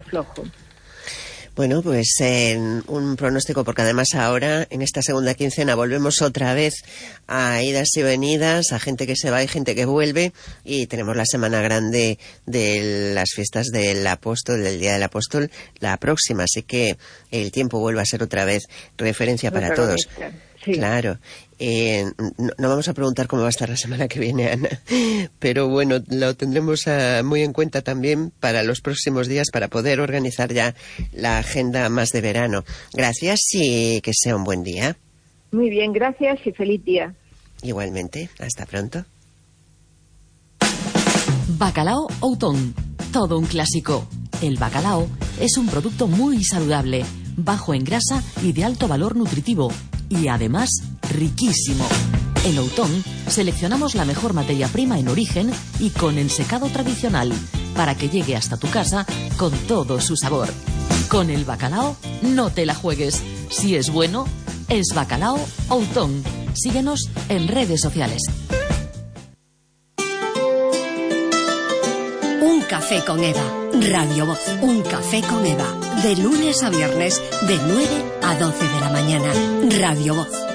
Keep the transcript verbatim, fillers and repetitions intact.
flojo. Bueno, pues eh, un pronóstico, porque además ahora, en esta segunda quincena, volvemos otra vez a idas y venidas, a gente que se va y gente que vuelve, y tenemos la semana grande de las fiestas del Apóstol, del Día del Apóstol, la próxima, así que el tiempo vuelve a ser otra vez referencia para todos. Sí. Claro. Eh, no, no vamos a preguntar cómo va a estar la semana que viene, Ana, pero bueno, lo tendremos uh, muy en cuenta también para los próximos días, para poder organizar ya la agenda más de verano. Gracias y que sea un buen día. Muy bien, gracias y feliz día. Igualmente, hasta pronto. Bacalao Outón, todo un clásico. El bacalao es un producto muy saludable, bajo en grasa y de alto valor nutritivo. Y además, riquísimo. En Outón seleccionamos la mejor materia prima en origen y con ensecado tradicional, para que llegue hasta tu casa con todo su sabor. Con el bacalao, no te la juegues. Si es bueno, es Bacalao Outón. Síguenos en redes sociales. Un café con Eva. Radio Voz. Un café con Eva. De lunes a viernes, de nueve a doce de la mañana. Radio Voz.